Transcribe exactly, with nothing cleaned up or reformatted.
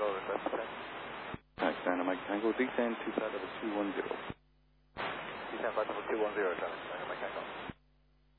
Bravo, request descent. Alright, stand on Mike Tango, descend to flight level two one zero. Descend flight level two one zero, Charlie. Stand on Mike Tango.